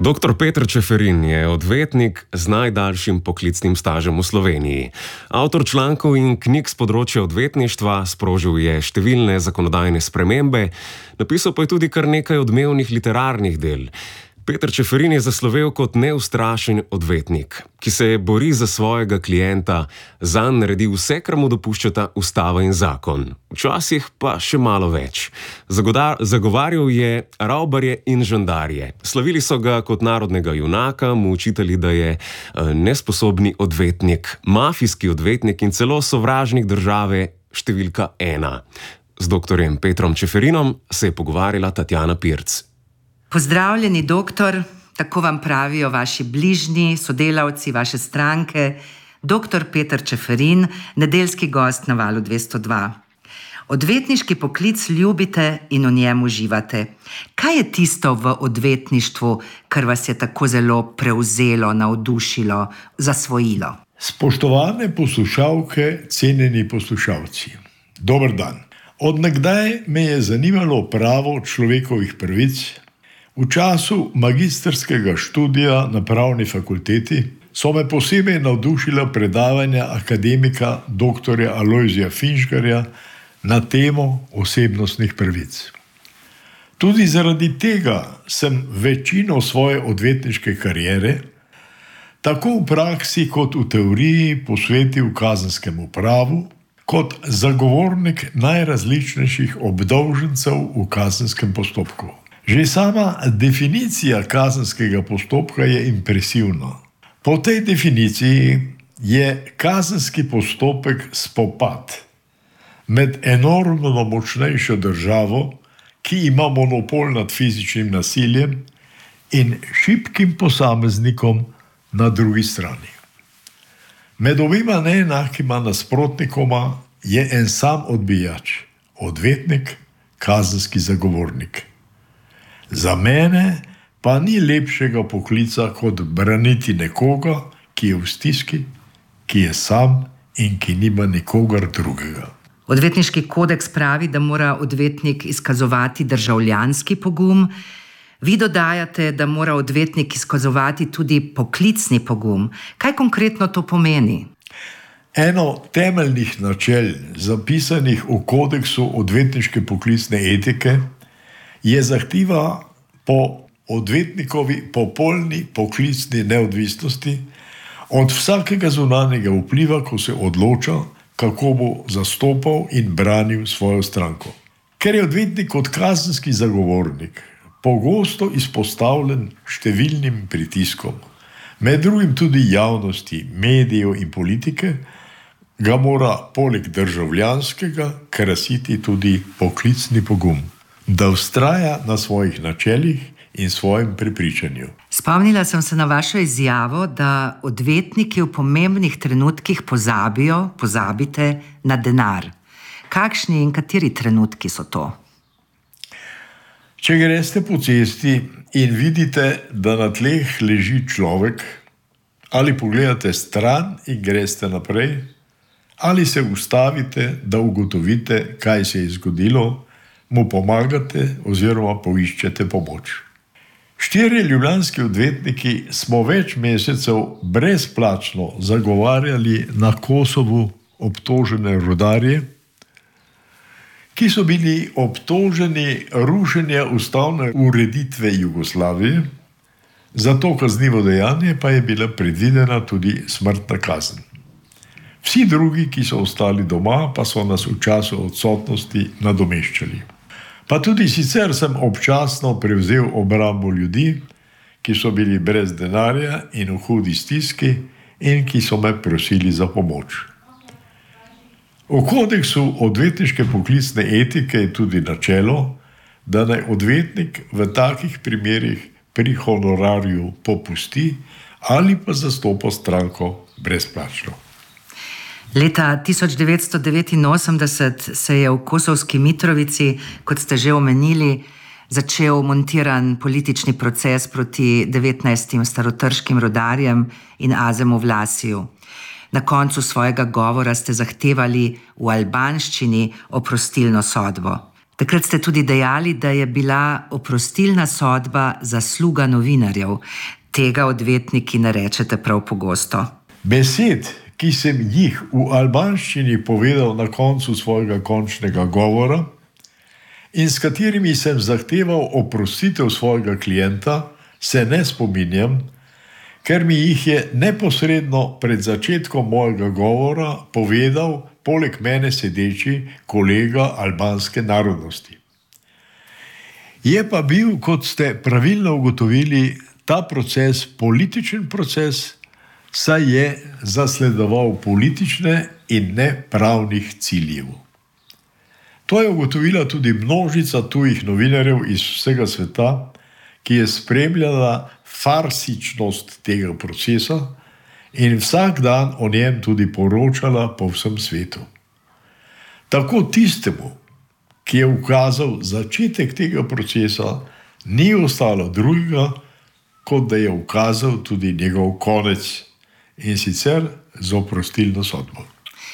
Dr. Peter Čeferin je odvetnik z najdaljšim poklicnim stažem v Sloveniji. Avtor člankov in knjig s področja odvetništva, sprožil je številne zakonodajne spremembe, napisal pa je tudi kar nekaj odmevnih literarnih del. Peter Čeferin je zaslovel kot neustrašen odvetnik, ki se bori za svojega klienta, zanj naredi vse, kar mu dopuščata ustava in zakon. Včasih pa še malo več. Zagovarjal je ravbarje in žandarje. Slavili so ga kot narodnega junaka, mu očitali, da je nesposobni odvetnik, mafijski odvetnik in celo sovražnik države številka 1. Z doktorjem Petrom Čeferinom se je pogovarjala Tatjana Pirc. Pozdravljeni, doktor, tako vam pravijo vaši bližnji, sodelavci, vaše stranke, doktor Peter Čeferin, nedeljski gost na Valu 202. Odvetniški poklic ljubite in v njem uživate. Kaj je tisto v odvetništvu, kar vas je tako zelo prevzelo, navdušilo, zasvojilo? Spoštovane poslušalke, cenjeni poslušalci, dober dan. Od nekdaj me je zanimalo pravo človekovih pravic. V času magistrskega študija na pravni fakulteti so me posebej navdušila predavanja akademika dr. Alojzija Finžgarja na temo osebnostnih pravic. Tudi zaradi tega sem večino svoje odvetniške kariere, tako v praksi kot v teoriji, posvetil kazenskemu pravu, kot zagovornik najrazličnejših obdolžencev v kazenskem postopku. Že sama definicija kazenskega postopka je impresivna. Po tej definiciji je kazenski postopek spopad med enormno močnejšo državo, ki ima monopol nad fizičnim nasiljem, in šibkim posameznikom na drugi strani. Med obima neenakima nasprotnikoma je en sam odbijač, odvetnik, kazenski zagovornik. Za mene pa ni lepšega poklica kot braniti nekoga, ki je v stiski, ki je sam in ki nima nikogar drugega. Odvetniški kodeks pravi, da mora odvetnik izkazovati državljanski pogum. Vi dodajate, da mora odvetnik izkazovati tudi poklicni pogum. Kaj konkretno to pomeni? Eno temeljnih načel, zapisanih v kodeksu odvetniške poklicne etike, je zahteva po odvetnikovi popolni poklicni neodvisnosti od vsakega zunanjega vpliva, ko se odloča, kako bo zastopal in branil svojo stranko. Ker je odvetnik kot kazenski zagovornik pogosto izpostavljen številnim pritiskom, med drugim tudi javnosti, medijev in politike, ga mora poleg državljanskega krasiti tudi poklicni pogum, da vztraja na svojih načelih in svojem prepričanju. Spomnila sem se na vašo izjavo, da odvetniki v pomembnih trenutkih pozabite na denar. Kakšni in kateri trenutki so to? Če greste po cesti in vidite, da na tleh leži človek, ali pogledate stran in greste naprej, ali se ustavite, da ugotovite, kaj se je zgodilo, mu pomagate oziroma poiščete pomoč. 4 ljubljanski odvetniki smo več mesecev brezplačno zagovarjali na Kosovu obtožene rudarje, ki so bili obtoženi rušenja ustavne ureditve Jugoslavije, za to kaznivo dejanje pa je bila predvidena tudi smrtna kazen. Vsi drugi, ki so ostali doma, pa so nas v času odsotnosti nadomeščali. Pa tudi sicer sem občasno prevzel obrambo ljudi, ki so bili brez denarja in v hudi stiski in ki so me prosili za pomoč. V kodeksu odvetniške poklicne etike je tudi načelo, da naj odvetnik v takih primerih pri honorarju popusti ali pa zastopa stranko brezplačno. Leta 1989 se je v Kosovski Mitrovici, kot ste že omenili, začel montiran politični proces proti 19 starotrškim rudarjem in Azemu Vlasiju. Na koncu svojega govora ste zahtevali v albanščini oprostilno sodbo. Takrat ste tudi dejali, da je bila oprostilna sodba zasluga novinarjev. Tega odvetniki ne rečete prav pogosto. Besed, ki sem jih v albanščini povedal na koncu svojega končnega govora in s katerimi sem zahteval oprostitev svojega klienta, se ne spominjam, ker mi jih je neposredno pred začetkom mojega govora povedal poleg mene sedeči kolega albanske narodnosti. Je pa bil, kot ste pravilno ugotovili, ta proces političen proces, saj je zasledoval politične in ne pravnih ciljev. To je ugotovila tudi množica tujih novinarjev iz vsega sveta, ki je spremljala farsičnost tega procesa in vsak dan o njem tudi poročala po vsem svetu. Tako tistemu, ki je ukazal začetek tega procesa, ni ostalo drugega, kot da je ukazal tudi njegov konec, in sicer z oprostilno sodbo.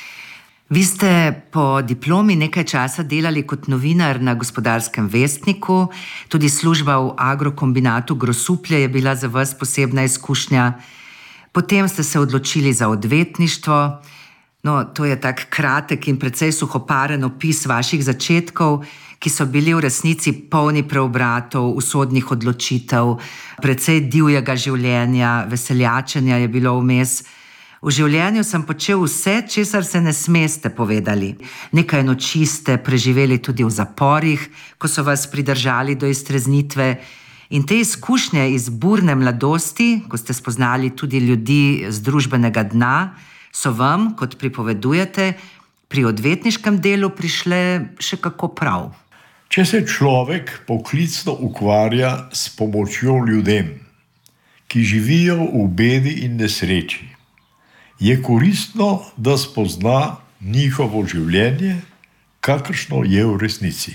Vi ste po diplomi nekaj časa delali kot novinar na Gospodarskem vestniku, tudi služba v agrokombinatu Grosuplje je bila za vas posebna izkušnja. Potem ste se odločili za odvetništvo. No, to je tak kratek in precej suhoparen opis vaših začetkov, ki so bili v resnici polni preobratov, usodnih odločitev, precej divjega življenja, veseljačenja je bilo vmes. V življenju sem počel vse, česar se ne smeste, povedali. Nekaj noči ste preživeli tudi v zaporih, ko so vas pridržali do iztreznitve. In te izkušnje iz burne mladosti, ko ste spoznali tudi ljudi z družbenega dna, so vam, kot pripovedujete, pri odvetniškem delu prišle še kako prav. Če se človek poklicno ukvarja s pomočjo ljudem, ki živijo v bedi in nesreči, je koristno, da spozna njihovo življenje, kakršno je v resnici.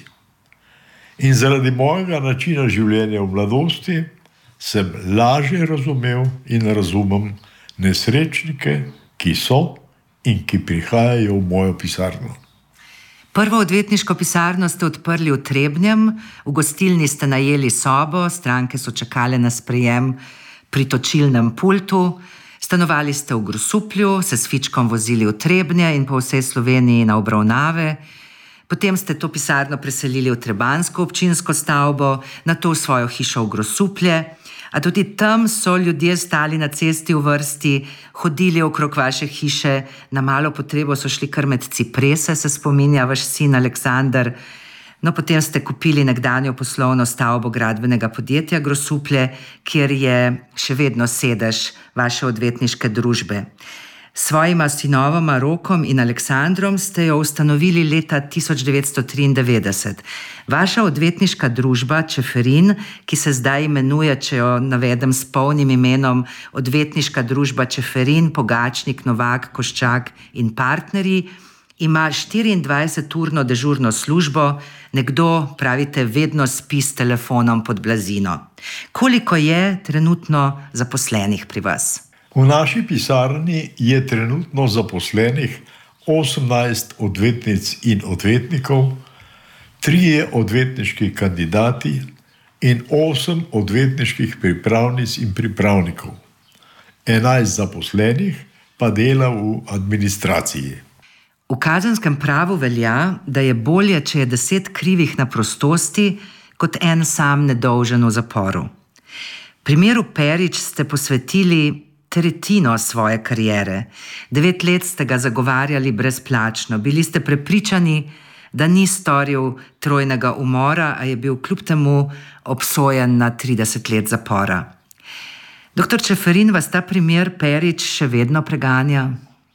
In zaradi mojega načina življenja v mladosti sem lažje razumel in razumem nesrečnike, ki so in ki prihajajo v mojo pisarno. Prvo odvetniško pisarno ste odprli v Trebnjem, v gostilni ste najeli sobo, stranke so čakale na sprejem pri točilnem pultu, stanovali ste v Grosuplju, se s fičkom vozili v Trebnje in po vsej Sloveniji na obravnave. Potem ste to pisarno preselili v trebanjsko občinsko stavbo, nato v svojo hišo v Grosuplje, a tudi tam so ljudje stali na cesti v vrsti, hodili okrog vaše hiše, na malo potrebo so šli kar med ciprese, se spominja vaš sin Aleksander. No, potem ste kupili nekdanjo poslovno stavbo gradbenega podjetja Grosuplje, kjer je še vedno sedež vaše odvetniške družbe. S svojima sinovoma Rokom in Aleksandrom ste jo ustanovili leta 1993. Vaša odvetniška družba Čeferin, ki se zdaj imenuje, če jo navedem s polnim imenom, Odvetniška družba Čeferin, Pogačnik, Novak, Koščak in partnerji, ima 24-urno dežurno službo, nekdo, pravite, vedno spi s telefonom pod blazino. Koliko je trenutno zaposlenih pri vas? V naši pisarni je trenutno zaposlenih 18 odvetnic in odvetnikov, 3 odvetniški kandidati in 8 odvetniških pripravnic in pripravnikov. 11 zaposlenih pa dela v administraciji. V kazenskem pravu velja, da je bolje, če je 10 krivih na prostosti, kot en sam nedolžen v zaporu. Primeru Perič ste posvetili tretjino svoje kariere. 9 let ste ga zagovarjali brezplačno. Bili ste prepričani, da ni storil trojnega umora, a je bil kljub temu obsojen na 30 let zapora. Doktor Čeferin, vas ta primer Perič še vedno preganja?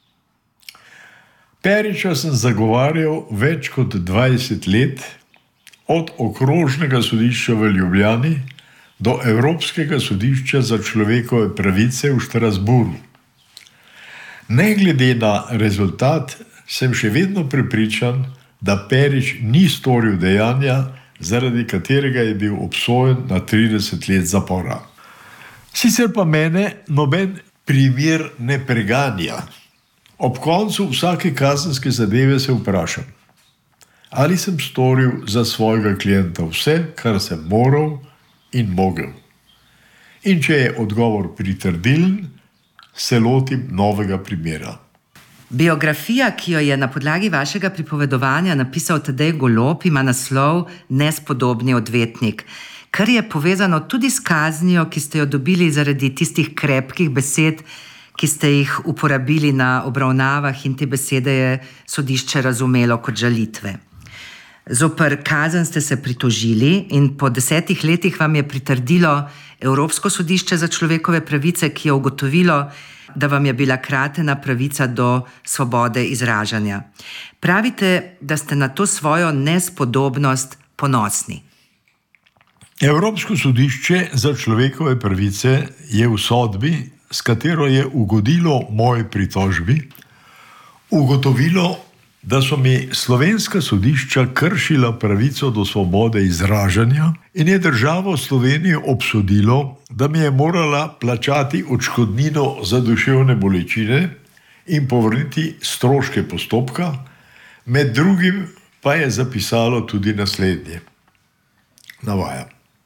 Periča sem zagovarjal več kot 20 let, od okrožnega sodišča v Ljubljani do Evropskega sodišča za človekove pravice v Štrasburu. Ne glede na rezultat, sem še vedno prepričan, da Perič ni storil dejanja, zaradi katerega je bil obsojen na 30 let zapora. Sicer pa mene noben primer ne preganja. Ob koncu vsake kazenske zadeve se vprašam, ali sem storil za svojega klienta vse, kar sem moral in mogel. In če je odgovor pritrdilen, se lotim novega primera. Biografija, ki jo je na podlagi vašega pripovedovanja napisal Tadej Golob, ima naslov Nespodobni odvetnik, kar je povezano tudi s kaznijo, ki ste jo dobili zaradi tistih krepkih besed, ki ste jih uporabili na obravnavah, in te besede je sodišče razumelo kot žalitve. Zoper kazen ste se pritožili in po 10 letih vam je pritrdilo Evropsko sodišče za človekove pravice, ki je ugotovilo, da vam je bila kratena pravica do svobode izražanja. Pravite, da ste na to svojo nespodobnost ponosni. Evropsko sodišče za človekove pravice je v sodbi, s katero je ugodilo moji pritožbi, ugotovilo, da so mi slovenska sodišča kršila pravico do svobode izražanja in je državo Slovenijo obsodilo, da mi je morala plačati odškodnino za duševne bolečine in povrniti stroške postopka, med drugim pa je zapisalo tudi naslednje. Navajam.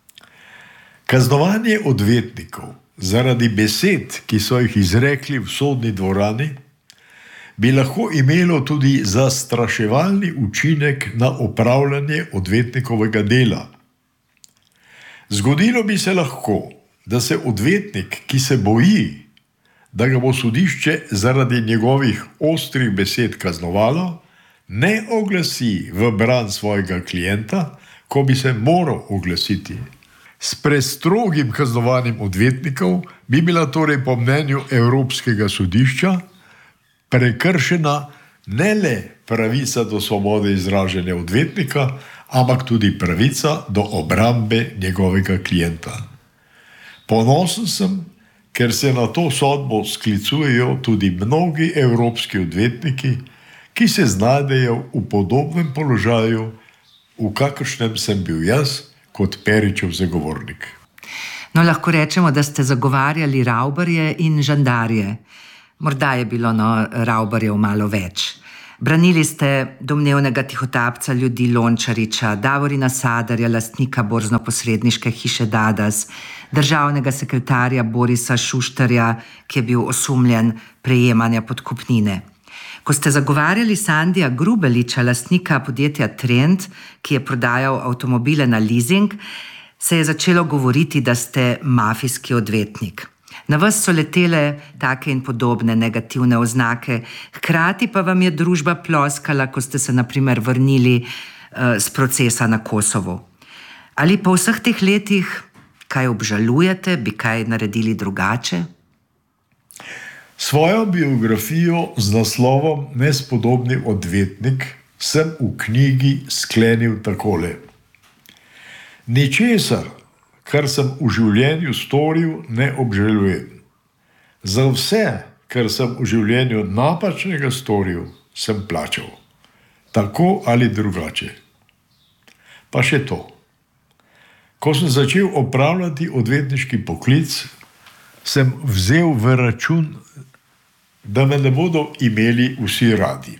Kaznovanje odvetnikov zaradi besed, ki so jih izrekli v sodni dvorani, bi lahko imelo tudi zastraševalni učinek na opravljanje odvetnikovega dela. Zgodilo bi se lahko, da se odvetnik, ki se boji, da ga bo sodišče zaradi njegovih ostrih besed kaznovalo, ne oglasi v bran svojega klienta, ko bi se moral oglasiti. S prestrogim kaznovanjem odvetnikov bi bila torej po mnenju Evropskega sodišča prekršena ne le pravica do svobode izražanja odvetnika, ampak tudi pravica do obrambe njegovega klienta. Ponosen sem, ker se na to sodbo sklicujejo tudi mnogi evropski odvetniki, ki se znajdejo v podobnem položaju, v kakršnem sem bil jaz kot Peričev zagovornik. No, lahko rečemo, da ste zagovarjali ravbarje in žandarje. Morda je bilo ravbarjev malo več. Branili ste domnevnega tihotapca ljudi Lončariča, Davorina Sadarja, lastnika borzno-posredniške hiše Dadas, državnega sekretarja Borisa Šuštarja, ki je bil osumljen prejemanja podkupnine. Ko ste zagovarjali Sandija Grubeliča, lastnika podjetja Trend, ki je prodajal avtomobile na leasing, se je začelo govoriti, da ste mafijski odvetnik. Na vas so letele take in podobne negativne oznake, hkrati pa vam je družba ploskala, ko ste se na primer vrnili z procesa na Kosovu. Ali po vseh teh letih kaj obžalujete, bi kaj naredili drugače? Svojo biografijo z naslovom Nespodobni odvetnik sem v knjigi sklenil takole. Ničesar, kar sem v življenju storil, ne obžalujem. Za vse, kar sem v življenju napačnega storil, sem plačal. Tako ali drugače. Pa še to. Ko sem začel opravljati odvetniški poklic, sem vzel v račun, da me ne bodo imeli vsi radi.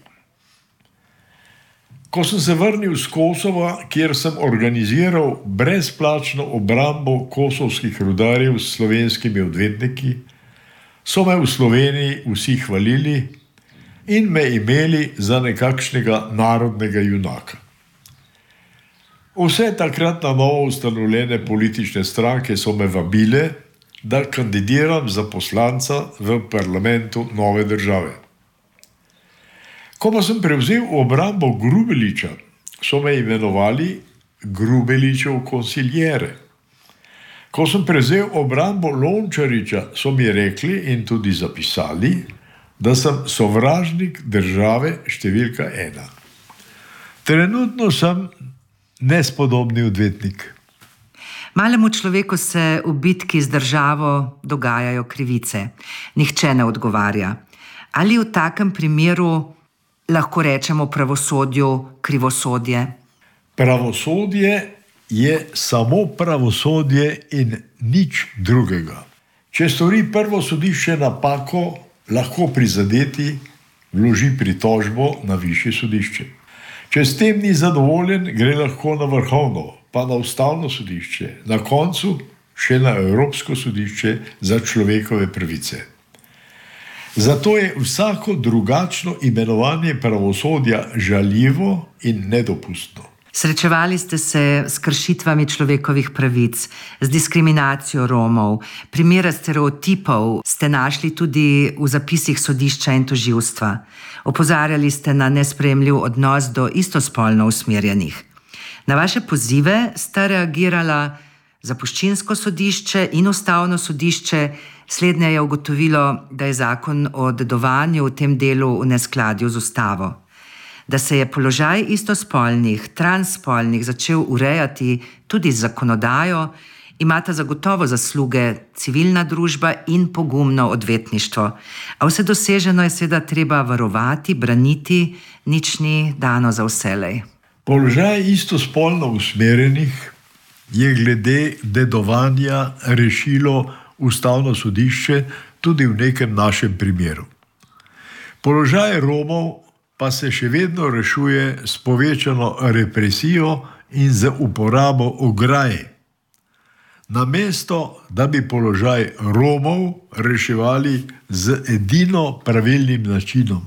Ko sem se vrnil z Kosova, kjer sem organiziral brezplačno obrambo kosovskih rudarjev s slovenskimi odvetniki, so me v Sloveniji vsi hvalili in me imeli za nekakšnega narodnega junaka. Vse takrat na novo ustanovljene politične stranke so me vabile, da kandidiram za poslanca v parlamentu nove države. Ko pa sem prevzel obrambo Grubeliča, so me imenovali Grubeličev konsiljere. Ko sem prevzel obrambo Lončariča, so mi rekli in tudi zapisali, da sem sovražnik države številka 1. Trenutno sem nespodobni odvetnik. Malemu človeku se v bitki z državo dogajajo krivice. Nihče ne odgovarja. Ali v takem primeru lahko rečemo pravosodju krivosodje? Pravosodje je samo pravosodje in nič drugega. Če stori prvo sodišče napako, lahko prizadeti vloži pritožbo na višje sodišče. Če s tem ni zadovoljen, gre lahko na vrhovno, pa na ustavno sodišče, na koncu še na Evropsko sodišče za človekove pravice. Zato je vsako drugačno imenovanje pravosodja žaljivo in nedopustno. Srečevali ste se s kršitvami človekovih pravic, z diskriminacijo Romov, primere stereotipov ste našli tudi v zapisih sodišča in tožilstva. Opozarjali ste na nesprejemljiv odnos do istospolno usmerjenih. Na vaše pozive sta reagirala Zapuščinsko sodišče in Ustavno sodišče. Slednje je ugotovilo, da je zakon o dedovanju v tem delu v neskladju z ustavo. Da se je položaj istospolnih, transspolnih začel urejati tudi z zakonodajo, imata zagotovo zasluge civilna družba in pogumno odvetništvo. A vse doseženo je seveda treba varovati, braniti, nič ni dano za vselej. Položaj istospolno usmerjenih je glede dedovanja rešilo Ustavno sodišče tudi v nekem našem primeru. Položaj Romov pa se še vedno rešuje s povečano represijo in z uporabo ograje. Namesto, da bi položaj Romov reševali z edino pravilnim načinom,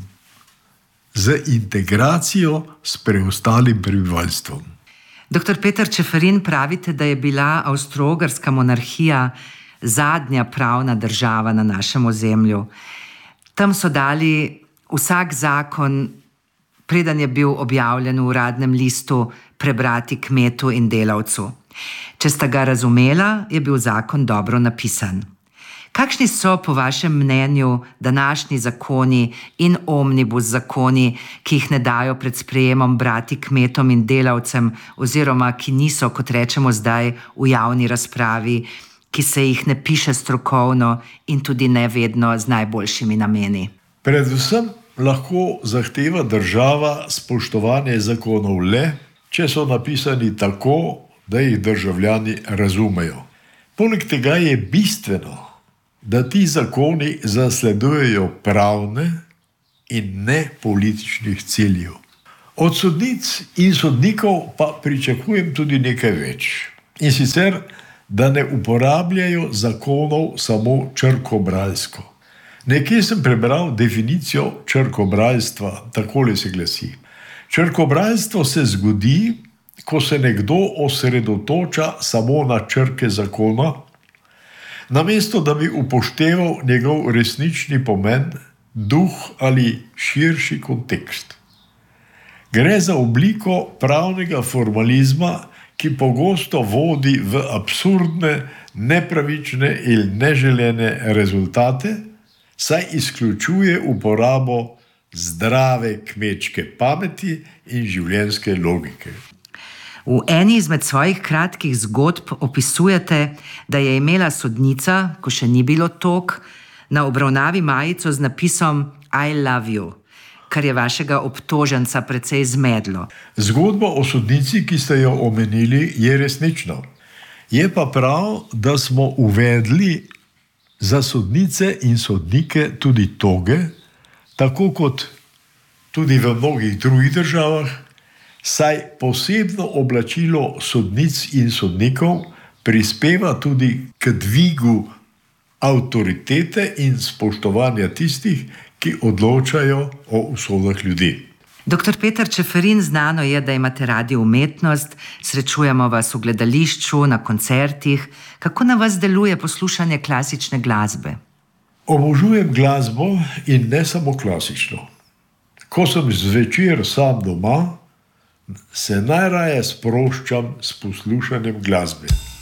z integracijo s preostalim prebivalstvom. Dr. Peter Čeferin, pravite, da je bila Avstro-Ogrska monarhija zadnja pravna država na našem ozemlju. Tam so dali vsak zakon, preden je bil objavljen v uradnem listu, prebrati kmetu in delavcu. Če sta ga razumela, je bil zakon dobro napisan. Kakšni so po vašem mnenju današnji zakoni in omnibus zakoni, ki jih ne dajo pred sprejemom brati kmetom in delavcem oziroma ki niso, kot rečemo zdaj, v javni razpravi, ki se jih ne piše strokovno in tudi ne vedno z najboljšimi nameni? Predvsem lahko zahteva država spoštovanje zakonov le, če so napisani tako, da jih državljani razumejo. Poleg tega je bistveno, da ti zakoni zasledujejo pravne in ne političnih ciljev. Od sodnic in sodnikov pa pričakujem tudi nekaj več. In sicer, da ne uporabljajo zakonov samo črkobralsko. Nekje sem prebral definicijo črkobralstva, takole se glasi. Črkobralstvo se zgodi, ko se nekdo osredotoča samo na črke zakona, namesto da bi upošteval njegov resnični pomen, duh ali širši kontekst. Gre za obliko pravnega formalizma, ki pogosto vodi v absurdne, nepravične in neželene rezultate, saj izključuje uporabo zdrave kmečke pameti in življenjske logike. V eni izmed svojih kratkih zgodb opisujete, da je imela sodnica, ko še ni bilo tok, na obravnavi majico z napisom I love you, kar je vašega obtoženca precej zmedlo. Zgodba o sodnici, ki ste jo omenili, je resnična. Je pa prav, da smo uvedli za sodnice in sodnike tudi toge, tako kot tudi v mnogih drugih državah, saj posebno oblačilo sodnic in sodnikov prispeva tudi k dvigu avtoritete in spoštovanja tistih, ki odločajo o usodah ljudi. Dr. Peter Čeferin, znano je, da imate radi umetnost, srečujemo vas v gledališču, na koncertih. Kako na vas deluje poslušanje klasične glasbe? Obožujem glasbo in ne samo klasično. Ko sem zvečer sam doma, se najraje sproščam s poslušanjem glasbe.